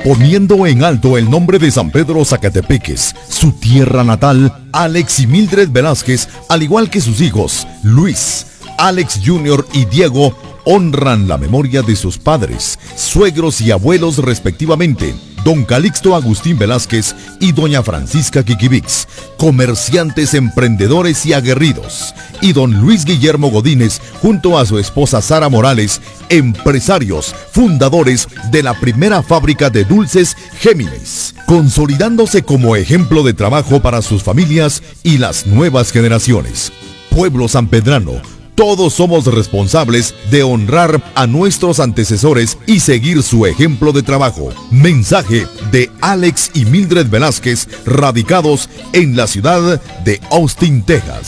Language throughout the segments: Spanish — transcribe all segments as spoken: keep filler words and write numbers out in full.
Poniendo en alto el nombre de San Pedro Zacatepeques, su tierra natal, Alex y Mildred Velázquez, al igual que sus hijos, Luis, Alex junior y Diego, honran la memoria de sus padres, suegros y abuelos respectivamente, don Calixto Agustín Velázquez y doña Francisca Quiquivix, comerciantes, emprendedores y aguerridos, y don Luis Guillermo Godínez, junto a su esposa Sara Morales, empresarios, fundadores de la primera fábrica de dulces Géminis, consolidándose como ejemplo de trabajo para sus familias y las nuevas generaciones. Pueblo sanpedrano, todos somos responsables de honrar a nuestros antecesores y seguir su ejemplo de trabajo. Mensaje de Alex y Mildred Velázquez, radicados en la ciudad de Austin, Texas.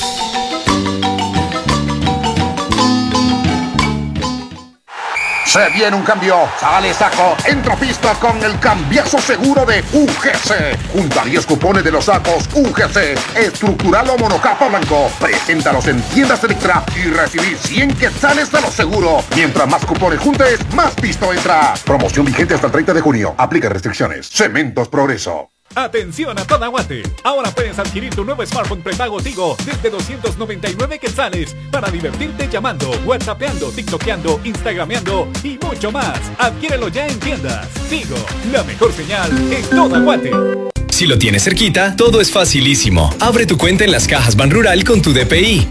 Se viene un cambio, sale saco, entra pista con el cambiazo seguro de U G C. Junta diez cupones de los sacos U G C, estructural o monocapa blanco. Preséntalos en tiendas Electra y recibí cien quetzales de lo seguro. Mientras más cupones juntes, más pisto entra. Promoción vigente hasta el treinta de junio. Aplica restricciones. Cementos Progreso. Atención a toda Guate. Ahora puedes adquirir tu nuevo smartphone prepago Tigo desde doscientos noventa y nueve quetzales para divertirte llamando, whatsappeando, tiktokeando, instagrameando y mucho más. Adquiérelo ya en tiendas. Tigo, la mejor señal en toda Guate. Si lo tienes cerquita, todo es facilísimo. Abre tu cuenta en las cajas Banrural con tu D P I.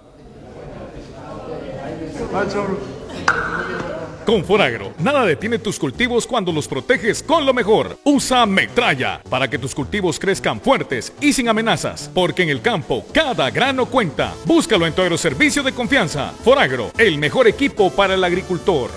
Con Foragro, nada detiene tus cultivos cuando los proteges con lo mejor. Usa Metralla para que tus cultivos crezcan fuertes y sin amenazas, porque en el campo cada grano cuenta. Búscalo en tu agroservicio de confianza. Foragro, el mejor equipo para el agricultor.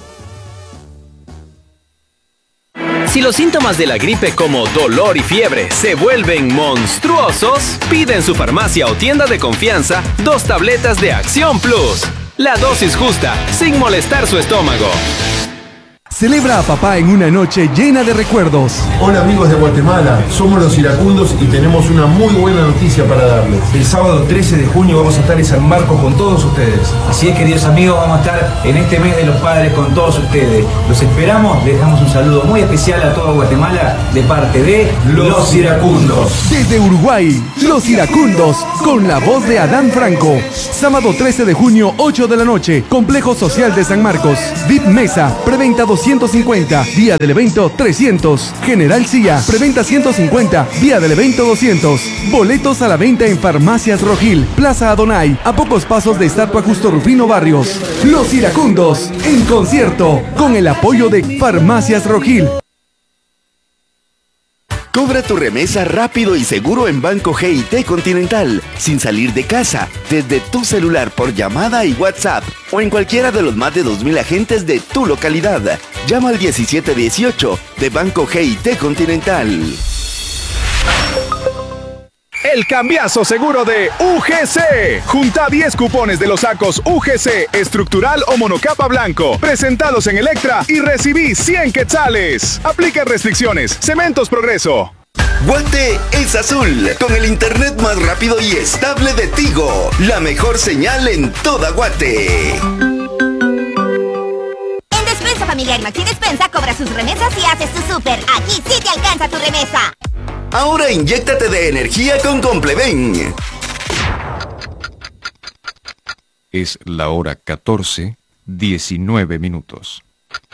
Si los síntomas de la gripe como dolor y fiebre se vuelven monstruosos, pide en su farmacia o tienda de confianza dos tabletas de Acción Plus. La dosis justa, sin molestar su estómago. Celebra a papá en una noche llena de recuerdos. Hola amigos de Guatemala, somos los iracundos y tenemos una muy buena noticia para darles. El sábado trece de junio vamos a estar en San Marcos con todos ustedes. Así es, queridos amigos, vamos a estar en este mes de los padres con todos ustedes. Los esperamos, les dejamos un saludo muy especial a todo Guatemala de parte de Los Iracundos. Desde Uruguay, Los Iracundos, con la voz de Adán Franco. Sábado trece de junio, ocho de la noche, Complejo Social de San Marcos. V I P Mesa, preventa doscientos cincuenta, día del evento trescientos. General Silla, preventa ciento cincuenta, día del evento doscientos. Boletos a la venta en Farmacias Rogil, Plaza Adonai, a pocos pasos de Estatua Justo Rufino Barrios. Los Iracundos, en concierto, con el apoyo de Farmacias Rogil. Cobra tu remesa rápido y seguro en Banco G I T Continental, sin salir de casa, desde tu celular por llamada y WhatsApp, o en cualquiera de los más de dos mil agentes de tu localidad. Llama al diecisiete dieciocho de Banco G I T Continental. El cambiazo seguro de U G C. Junta diez cupones de los sacos U G C, estructural o monocapa blanco, presentados en Electra y recibí cien quetzales. Aplica restricciones. Cementos Progreso. Guate es azul, con el internet más rápido y estable de Tigo. La mejor señal en toda Guate. En Despensa Familiar Maxi Despensa cobra sus remesas y haces tu súper. Aquí sí te alcanza tu remesa. Ahora inyéctate de energía con Compleven. Es la hora catorce, diecinueve minutos.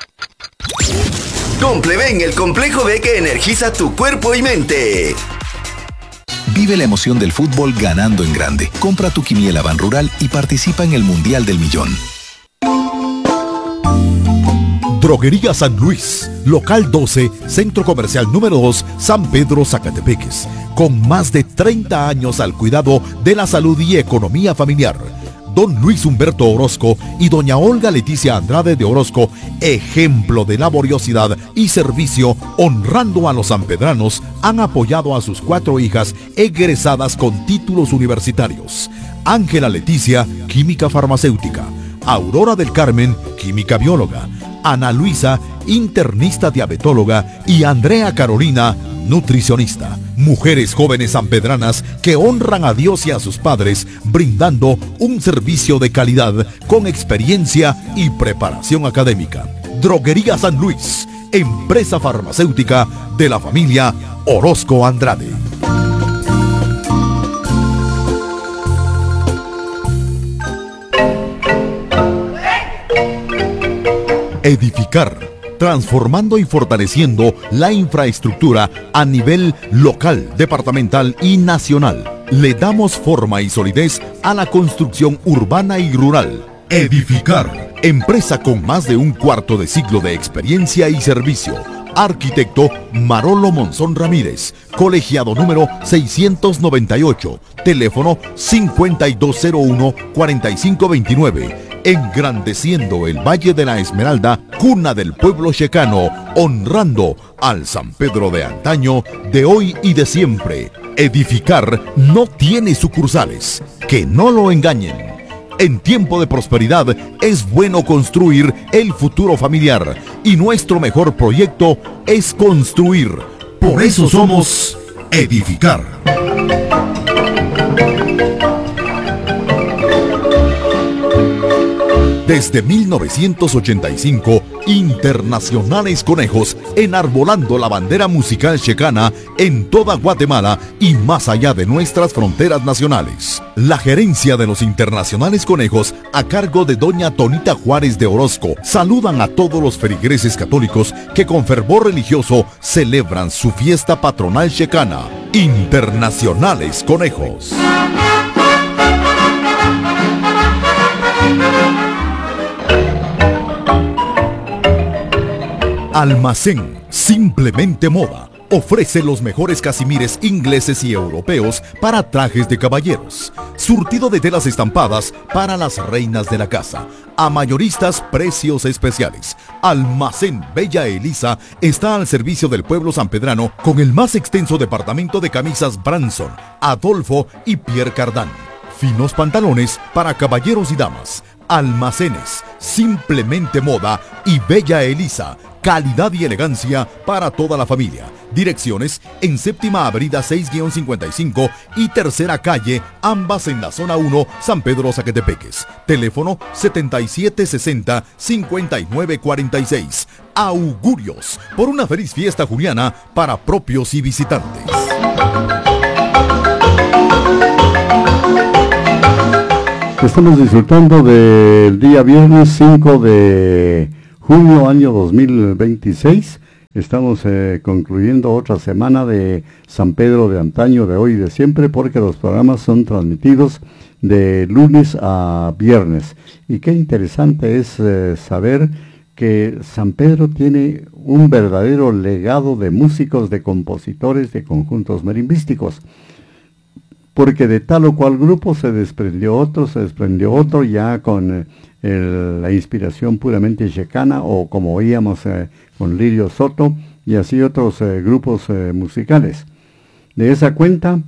Compleven, el complejo B que energiza tu cuerpo y mente. Vive la emoción del fútbol ganando en grande. Compra tu quiniela Banrural y participa en el Mundial del Millón. Droguería San Luis, local doce, centro comercial número dos, San Pedro Zacatepeques, con más de treinta años al cuidado de la salud y economía familiar. Don Luis Humberto Orozco y doña Olga Leticia Andrade de Orozco, ejemplo de laboriosidad y servicio, honrando a los sanpedranos, han apoyado a sus cuatro hijas egresadas con títulos universitarios. Ángela Leticia, química farmacéutica; Aurora del Carmen, química bióloga; Ana Luisa, internista diabetóloga; y Andrea Carolina, nutricionista. Mujeres jóvenes sanpedranas que honran a Dios y a sus padres, brindando un servicio de calidad con experiencia y preparación académica. Droguería San Luis, empresa farmacéutica de la familia Orozco Andrade. Edificar, transformando y fortaleciendo la infraestructura a nivel local, departamental y nacional. Le damos forma y solidez a la construcción urbana y rural. Edificar, empresa con más de un cuarto de siglo de experiencia y servicio. Arquitecto Marolo Monzón Ramírez, colegiado número seiscientos noventa y ocho, teléfono cincuenta y dos cero uno, cuarenta y cinco veintinueve. Engrandeciendo el Valle de la Esmeralda, cuna del pueblo checano, honrando al San Pedro de antaño, de hoy y de siempre. Edificar no tiene sucursales, que no lo engañen. En tiempo de prosperidad es bueno construir el futuro familiar y nuestro mejor proyecto es construir. Por eso somos Edificar. Desde mil novecientos ochenta y cinco, Internacionales Conejos, enarbolando la bandera musical checana en toda Guatemala y más allá de nuestras fronteras nacionales. La gerencia de los Internacionales Conejos, a cargo de doña Tonita Juárez de Orozco, saludan a todos los feligreses católicos que con fervor religioso celebran su fiesta patronal checana. Internacionales Conejos. Almacén Simplemente Moda ofrece los mejores casimires ingleses y europeos para trajes de caballeros. Surtido de telas estampadas para las reinas de la casa. A mayoristas, precios especiales. Almacén Bella Elisa está al servicio del pueblo sanpedrano con el más extenso departamento de camisas Branson, Adolfo y Pierre Cardin. Finos pantalones para caballeros y damas. Almacenes Simplemente Moda y Bella Elisa. Calidad y elegancia para toda la familia. Direcciones en Séptima Avenida seis guion cincuenta y cinco y Tercera Calle, ambas en la zona uno, San Pedro Zacatepeques. Teléfono setenta y siete sesenta, cincuenta y nueve cuarenta y seis. Augurios por una feliz fiesta juliana para propios y visitantes. Estamos disfrutando del día viernes cinco de junio año dos mil veintiséis. Estamos eh, concluyendo otra semana de San Pedro de antaño, de hoy y de siempre, porque los programas son transmitidos de lunes a viernes. Y qué interesante es eh, saber que San Pedro tiene un verdadero legado de músicos, de compositores, de conjuntos marimbísticos. Porque de tal o cual grupo se desprendió otro, se desprendió otro ya con... Eh, El, la inspiración puramente checana, o como oíamos eh, con Lirio Soto y así otros eh, grupos eh, musicales. De esa cuenta,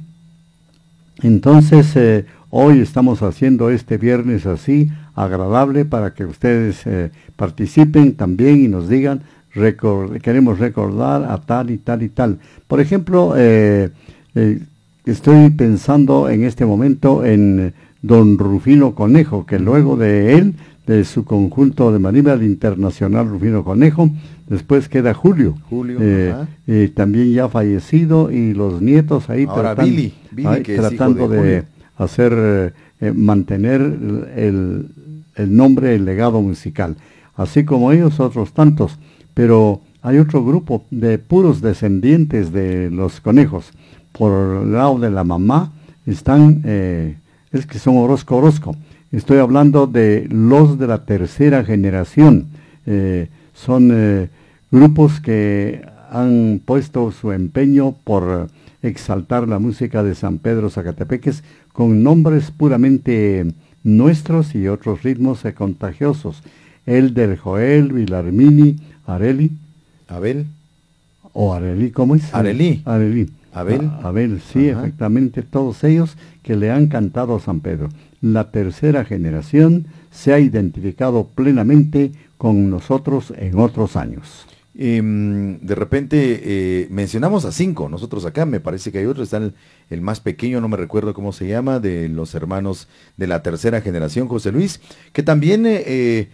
entonces eh, hoy estamos haciendo este viernes así agradable para que ustedes eh, participen también y nos digan, record, queremos recordar a tal y tal y tal. Por ejemplo, eh, eh, estoy pensando en este momento en don Rufino Conejo, que luego de él, de su conjunto de marimba, el Internacional Rufino Conejo, después queda Julio, Julio eh, eh, también ya fallecido, y los nietos ahí Ahora tratan, Billy, Billy, ahí, que tratando es hijo de, de hacer, eh, mantener el, el nombre, el legado musical, así como ellos otros tantos, pero hay otro grupo de puros descendientes de los Conejos. Por el lado de la mamá están... Eh, es que son Orozco Orozco. Estoy hablando de los de la tercera generación. Eh, son eh, grupos que han puesto su empeño por exaltar la música de San Pedro Zacatepeques con nombres puramente nuestros y otros ritmos eh, contagiosos. El del Joel, Vilarmini, Areli. Abel. O Areli, ¿cómo es? Areli. Areli. Abel. A, Abel, sí, ajá, efectivamente, todos ellos que le han cantado a San Pedro. La tercera generación se ha identificado plenamente con nosotros en otros años. Eh, de repente eh, mencionamos a cinco, nosotros acá, me parece que hay otro, está el, el más pequeño, no me recuerdo cómo se llama, de los hermanos de la tercera generación, José Luis, que también... Eh,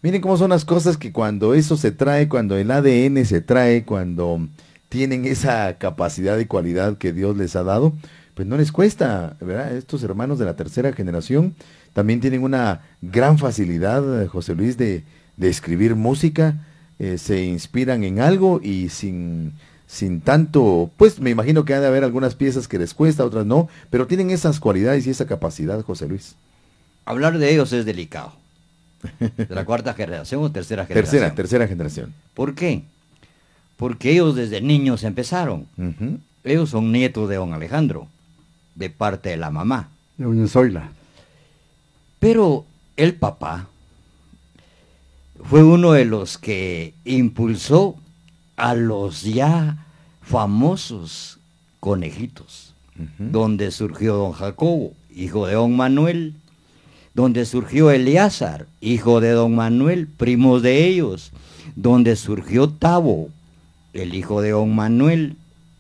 Miren cómo son las cosas que cuando eso se trae, cuando el A D N se trae, cuando tienen esa capacidad y cualidad que Dios les ha dado, pues no les cuesta, ¿verdad? Estos hermanos de la tercera generación también tienen una gran facilidad, José Luis, de, de escribir música, eh, se inspiran en algo y sin, sin tanto, pues me imagino que ha de haber algunas piezas que les cuesta, otras no, pero tienen esas cualidades y esa capacidad, José Luis. Hablar de ellos es delicado. ¿De la cuarta generación o tercera generación? Tercera, tercera generación. ¿Por qué? Porque ellos desde niños empezaron. Uh-huh. Ellos son nietos de don Alejandro, de parte de la mamá. De doña Zoila. Pero el papá fue uno de los que impulsó a los ya famosos conejitos, uh-huh. donde surgió don Jacobo, hijo de don Manuel, donde surgió Eleazar, hijo de don Manuel, primos de ellos, donde surgió Tabo, el hijo de don Manuel.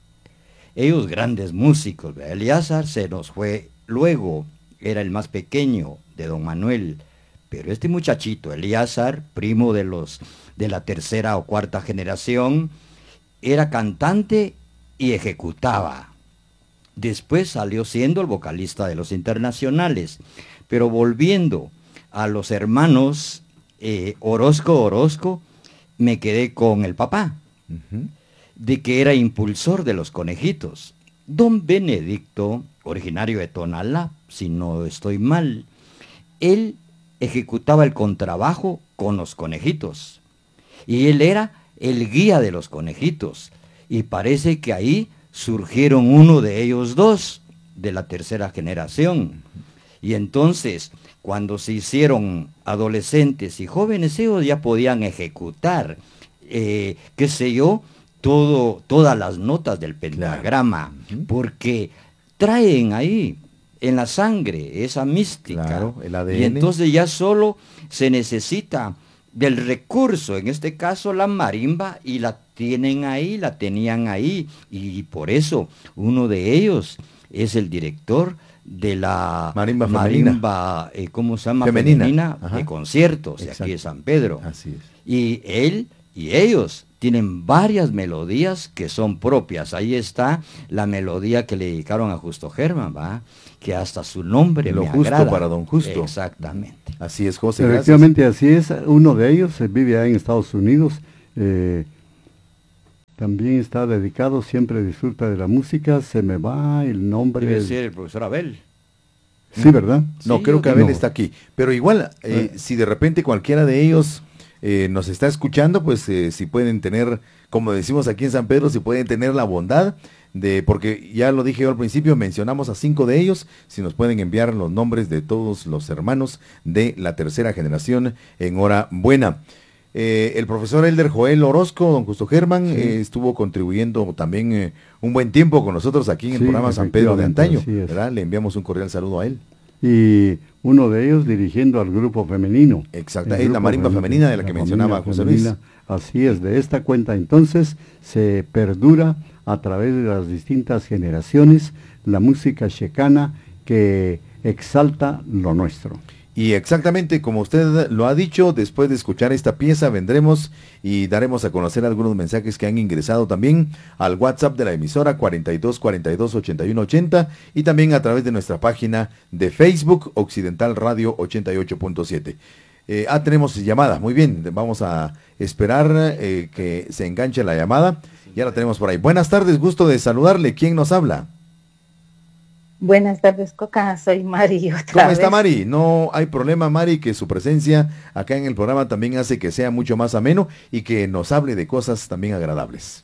Ellos grandes músicos, ¿verdad? Eleazar se nos fue luego, era el más pequeño de don Manuel, pero este muchachito, Eleazar, primo de los de la tercera o cuarta generación, era cantante y ejecutaba. Después salió siendo el vocalista de los Internacionales. Pero volviendo a los hermanos eh, Orozco, Orozco, me quedé con el papá, uh-huh. de que era impulsor de los conejitos. Don Benedicto, originario de Tonalá, si no estoy mal, él ejecutaba el contrabajo con los conejitos. Y él era el guía de los conejitos. Y parece que ahí surgieron uno de ellos dos, de la tercera generación. Y entonces, cuando se hicieron adolescentes y jóvenes, ellos ya podían ejecutar, eh, qué sé yo, todo, todas las notas del pentagrama, claro. porque traen ahí en la sangre esa mística. Claro, el A D N. Y entonces ya solo se necesita del recurso, en este caso la marimba, y la tienen ahí, la tenían ahí, y por eso uno de ellos es el director de la marimba, marimba eh, ¿cómo se llama? Femenina, femenina de conciertos de aquí de San Pedro. Así es. Y él y ellos tienen varias melodías que son propias. Ahí está la melodía que le dedicaron a Justo Germán, ¿va? Que hasta su nombre Lo me justo agrada. para don Justo. Exactamente. Así es, José. Efectivamente, gracias. Así es. Uno de ellos eh, vive ahí en Estados Unidos. Eh, También está dedicado, siempre disfruta de la música, se me va el nombre. Debe ser el profesor Abel. Sí, ¿verdad? No, sí, creo que Abel no. está aquí. Pero igual, eh, eh. si de repente cualquiera de ellos eh, nos está escuchando, pues eh, si pueden tener, como decimos aquí en San Pedro, si pueden tener la bondad de, porque ya lo dije yo al principio, mencionamos a cinco de ellos, si nos pueden enviar los nombres de todos los hermanos de la tercera generación en hora buena. Eh, el profesor Elder Joel Orozco, don Justo Germán, sí. eh, estuvo contribuyendo también eh, un buen tiempo con nosotros aquí en el sí, programa San Pedro de antaño, ¿verdad? Le enviamos un cordial saludo a él. Y uno de ellos dirigiendo al grupo femenino. Exacto, es la marimba femenina de la, la que mencionaba José Luis. Así es, de esta cuenta entonces se perdura a través de las distintas generaciones la música checana que exalta lo nuestro. Y exactamente como usted lo ha dicho, después de escuchar esta pieza vendremos y daremos a conocer algunos mensajes que han ingresado también al WhatsApp de la emisora cuarenta y dos cuarenta y dos ochenta y uno ochenta y también a través de nuestra página de Facebook Occidental Radio ochenta y ocho punto siete. Eh, ah, tenemos llamada, muy bien, vamos a esperar eh, que se enganche la llamada. Ya la tenemos por ahí. Buenas tardes, gusto de saludarle. ¿Quién nos habla? Buenas tardes, Coca, soy Mari otra ¿Cómo vez. está, Mari? No hay problema, Mari, que su presencia acá en el programa también hace que sea mucho más ameno y que nos hable de cosas también agradables.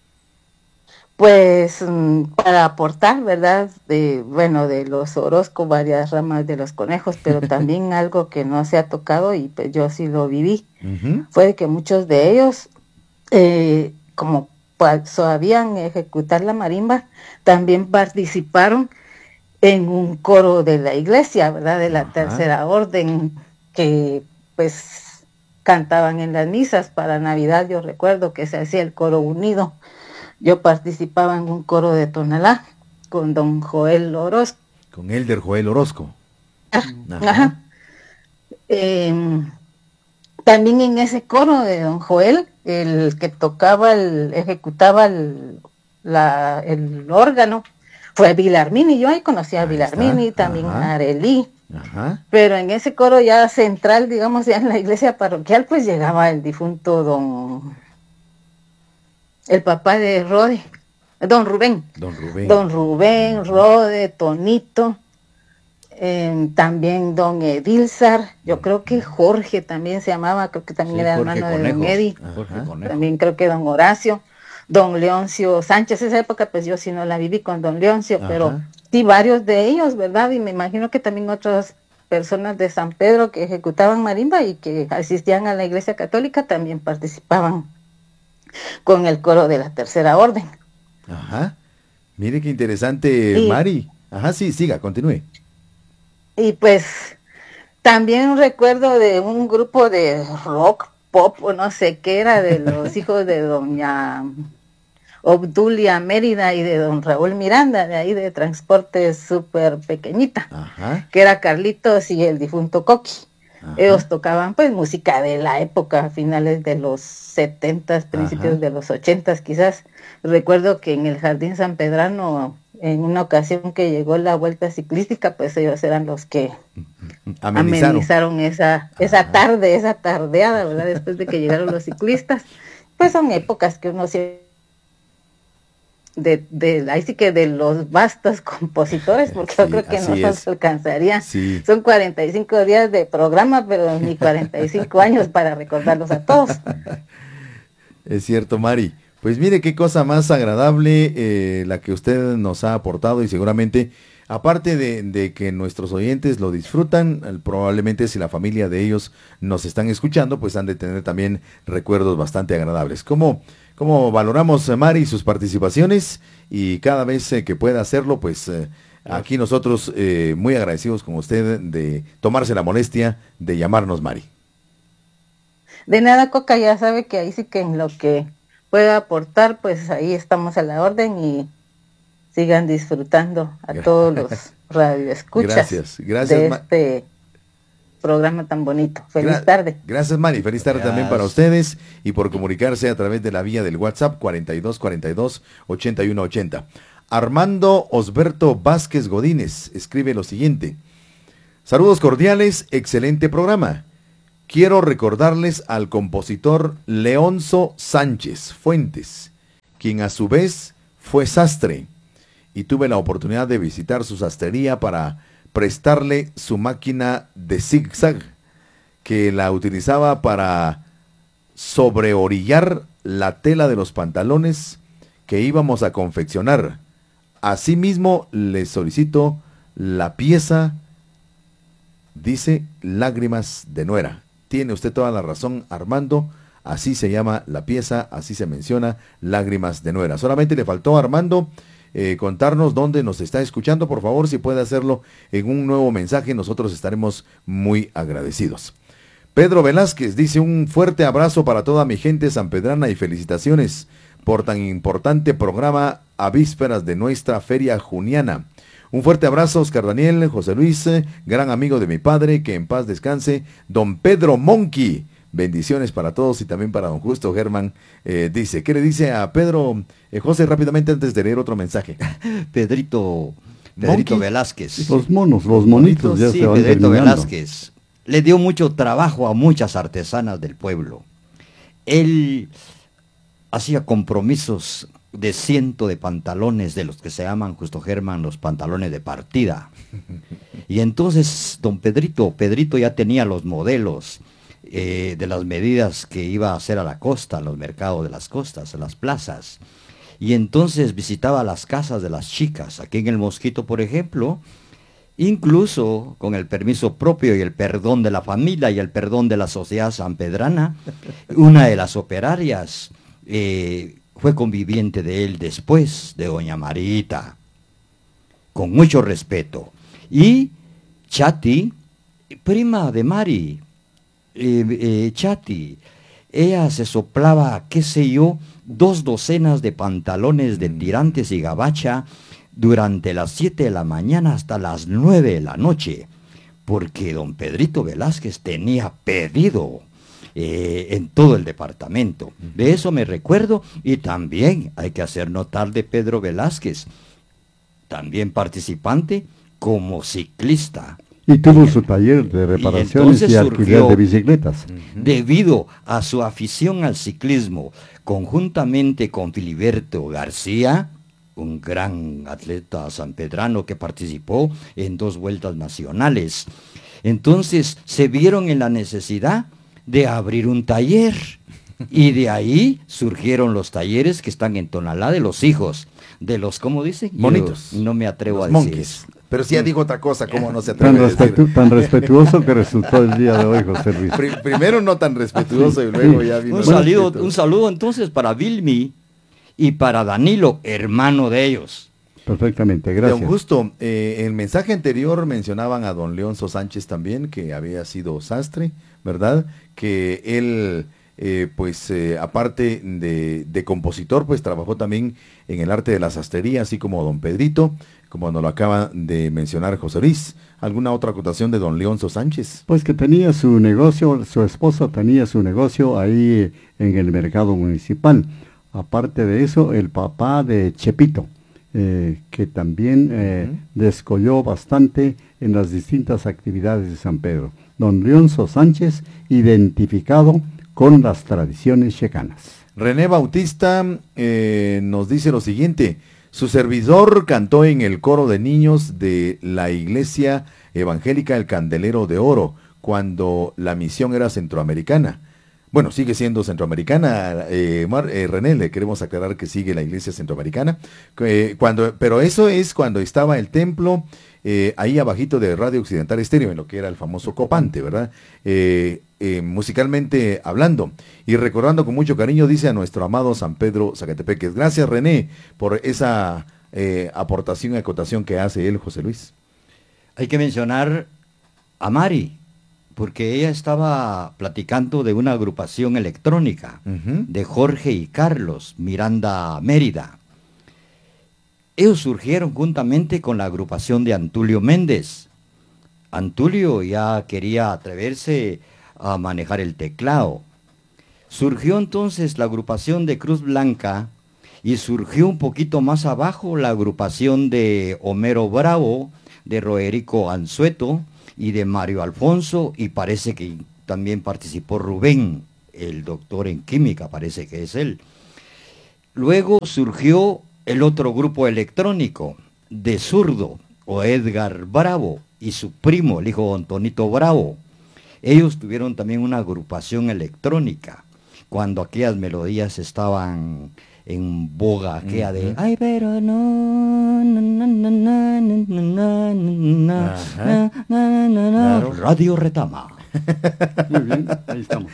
Pues para aportar, ¿verdad? De, bueno, de los Orozco, varias ramas de los conejos, pero también algo que no se ha tocado y pues yo sí lo viví, uh-huh. fue que muchos de ellos, eh, como pues, sabían ejecutar la marimba, también participaron en un coro de la iglesia, ¿verdad? De la Ajá. tercera orden, que pues cantaban en las misas para Navidad. Yo recuerdo que se hacía el coro unido. Yo participaba en un coro de Tonalá con don Joel Orozco. Con Elder Joel Orozco. Ajá. Ajá. Eh, también en ese coro de don Joel, el que tocaba, el, ejecutaba el, la, el órgano, fue Vilarmini. Yo ahí conocí a Vilarmini, también a Arelí. Ajá. Pero en ese coro ya central, digamos, ya en la iglesia parroquial, pues llegaba el difunto don, el papá de Rode, don Rubén. Don Rubén. Don Rubén, Rode, Tonito, eh, también don Edilzar, yo creo que Jorge también se llamaba, creo que también Sí, era Jorge hermano Conejo. de don Edi, Jorge Conejo. también creo que don Horacio, don Leoncio Sánchez. Esa época pues yo sí no la viví con don Leoncio, Ajá. pero sí varios de ellos, ¿verdad? Y me imagino que también otras personas de San Pedro que ejecutaban marimba y que asistían a la iglesia católica también participaban con el coro de la Tercera Orden. Ajá. Mire qué interesante, Sí. Mari. Ajá, sí, siga, continúe. Y pues también recuerdo de un grupo de rock, pop o no sé qué era, de los hijos de doña Obdulia Mérida y de don Raúl Miranda, de ahí de Transporte Súper Pequeñita, Ajá. que era Carlitos y el difunto Coqui. Ajá. Ellos tocaban pues música de la época, finales de los setentas, principios Ajá. de los ochentas quizás. Recuerdo que en el Jardín San Pedrano, en una ocasión que llegó la vuelta ciclística, pues ellos eran los que Amenizaron. amenizaron esa, esa tarde, esa tardeada, ¿verdad? Después de que llegaron los ciclistas. Pues son épocas que uno siempre de, de, ahí sí que de los vastos compositores, porque yo Sí, creo que así no es. nos alcanzaría. Sí. Son cuarenta y cinco días de programa, pero ni cuarenta y cinco años para recordarlos a todos. Es cierto, Mari. Pues mire qué cosa más agradable eh, la que usted nos ha aportado y seguramente, aparte de, de que nuestros oyentes lo disfrutan, eh, probablemente si la familia de ellos nos están escuchando, pues han de tener también recuerdos bastante agradables. ¿Cómo, cómo valoramos, eh, Mari, sus participaciones? Y cada vez eh, que pueda hacerlo, pues eh, aquí nosotros eh, muy agradecidos con usted de tomarse la molestia de llamarnos, Mari. De nada, Coca, ya sabe que ahí sí que en lo que pueda aportar, pues ahí estamos a la orden y sigan disfrutando a todos los radioescuchas Gracias, gracias, de Ma- este programa tan bonito. Feliz Gra- tarde. Gracias, Mari. Feliz tarde también para ustedes y por comunicarse a través de la vía del WhatsApp cuarenta y dos cuarenta y dos ochenta y uno ochenta. Armando Osberto Vázquez Godínez escribe lo siguiente. Saludos cordiales, excelente programa. Quiero recordarles al compositor Leonzo Sánchez Fuentes, quien a su vez fue sastre, y tuve la oportunidad de visitar su sastrería para prestarle su máquina de zigzag, que la utilizaba para sobreorillar la tela de los pantalones que íbamos a confeccionar. Asimismo, le solicito la pieza, dice, Lágrimas de Nuera. Tiene usted toda la razón, Armando. Así se llama la pieza, así se menciona, Lágrimas de Nuera. Solamente le faltó a Armando eh, contarnos dónde nos está escuchando. Por favor, si puede hacerlo en un nuevo mensaje, nosotros estaremos muy agradecidos. Pedro Velázquez dice: un fuerte abrazo para toda mi gente sanpedrana y felicitaciones por tan importante programa a vísperas de nuestra feria juniana. Un fuerte abrazo, Oscar Daniel, José Luis, eh, gran amigo de mi padre, que en paz descanse, don Pedro Monqui. Bendiciones para todos y también para don Justo Germán. Eh, dice, ¿qué le dice a Pedro? Eh, José, rápidamente antes de leer otro mensaje. Pedrito, Pedrito Monkey. Velázquez. Los monos, los monitos ya Sí, se van Pedrito terminando. Velázquez le dio mucho trabajo a muchas artesanas del pueblo. Él hacía compromisos de ciento de pantalones, de los que se llaman, Justo Germán, los pantalones de partida. Y entonces don Pedrito, Pedrito ya tenía los modelos eh, de las medidas que iba a hacer a la costa, a los mercados de las costas, a las plazas. Y entonces visitaba las casas de las chicas, aquí en El Mosquito, por ejemplo, incluso con el permiso propio y el perdón de la familia y el perdón de la sociedad sanpedrana. Una de las operarias eh, fue conviviente de él después, de doña Marita, con mucho respeto. Y Chati, prima de Mari, eh, eh, Chati, ella se soplaba, qué sé yo, dos docenas de pantalones de tirantes y gabacha durante las siete de la mañana hasta las nueve de la noche, porque don Pedrito Velázquez tenía pedido. eh, en todo el departamento. De eso me recuerdo, y también hay que hacer notar de Pedro Velázquez, también participante como ciclista. Y tuvo su taller de reparaciones y, y alquiler de bicicletas. Debido a su afición al ciclismo, conjuntamente con Filiberto García, un gran atleta sanpedrano que participó en dos vueltas nacionales. Entonces se vieron en la necesidad de abrir un taller, y de ahí surgieron los talleres que están en Tonalá de los hijos, de los, ¿cómo dice? Monitos. Yo no me atrevo los a decir monkeys. eso. Pero si ya digo otra cosa, ¿cómo no se atreve Tan, a decir? respetu tan respetuoso que resultó el día de hoy, José Luis. Pri primero no tan respetuoso y luego ya vino. Un saludo, un saludo entonces para Vilmi y para Danilo, hermano de ellos. Perfectamente, gracias. Don Justo, eh, en el mensaje anterior mencionaban a don Leonzo Sánchez también, que había sido sastre, ¿verdad? Que él, eh, pues, eh, aparte de, de compositor, pues trabajó también en el arte de la sastrería, así como don Pedrito, como nos lo acaba de mencionar José Luis. ¿Alguna otra acotación de don Leonzo Sánchez? Pues que tenía su negocio, su esposa tenía su negocio ahí en el mercado municipal. Aparte de eso, el papá de Chepito, eh, que también eh, uh-huh. descolló bastante en las distintas actividades de San Pedro. Don Leonzo Sánchez, identificado con las tradiciones checanas. René Bautista eh, nos dice lo siguiente: su servidor cantó en el coro de niños de la iglesia evangélica El Candelero de Oro, cuando la misión era centroamericana. Bueno, sigue siendo centroamericana, eh, Mar, eh, René, le queremos aclarar que sigue la iglesia centroamericana, eh, cuando, pero eso es cuando estaba el templo eh, ahí abajito de Radio Occidental Estéreo, en lo que era el famoso Copante, ¿verdad? Eh, eh, musicalmente hablando, y recordando con mucho cariño, dice a nuestro amado San Pedro Zacatepeques. Gracias, René, por esa eh, aportación y acotación que hace él, José Luis. Hay que mencionar a Mari, porque ella estaba platicando de una agrupación electrónica uh-huh. de Jorge y Carlos Miranda Mérida. Ellos surgieron juntamente con la agrupación de Antulio Méndez. Antulio ya quería atreverse a manejar el teclado. Surgió entonces la agrupación de Cruz Blanca, y surgió un poquito más abajo la agrupación de Homero Bravo, de Roerico Anzueto y de Mario Alfonso, y parece que también participó Rubén, el doctor en química, parece que es él. Luego surgió el otro grupo electrónico de Zurdo, o Edgar Bravo, y su primo, el hijo de Antonito Bravo. Ellos tuvieron también una agrupación electrónica, cuando aquellas melodías estaban en boga, aquella uh-huh. de ay, pero no, na, na, na, na, na, na, na, na, na, claro. Radio Retama. Muy bien, ahí estamos.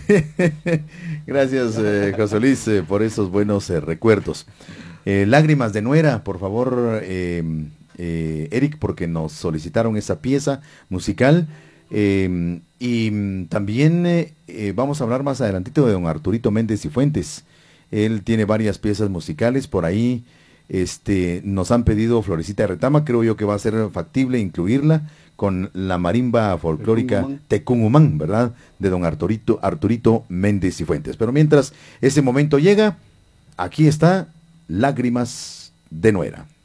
Gracias, eh, José Luis, eh, por esos buenos eh, recuerdos. Eh, Lágrimas de Nuera, por favor, eh, eh, Eric, porque nos solicitaron esa pieza musical. Eh, y también eh, eh, vamos a hablar más adelantito de don Arturito Méndez y Fuentes. Él tiene varias piezas musicales por ahí. Este, nos han pedido Florecita de Retama, creo yo que va a ser factible incluirla con la marimba folclórica Tecumumán, ¿verdad? De don Arturito, Arturito Méndez y Fuentes. Pero mientras ese momento llega, aquí está Lágrimas de Nuera.